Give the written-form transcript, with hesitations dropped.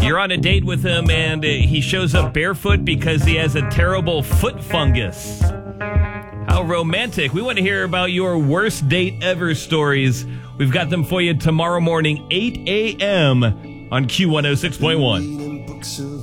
You're on a date with him and he shows up barefoot because he has a terrible foot fungus. How romantic. We want to hear about your worst date ever stories. We've got them for you tomorrow morning, 8 a.m. on Q106.1.